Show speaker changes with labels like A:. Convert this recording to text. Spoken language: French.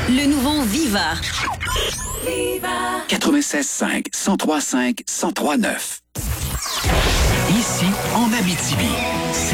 A: Le nouveau Viva.
B: 96.5, 103.5, 103.9. Ici, en Abitibi, c'est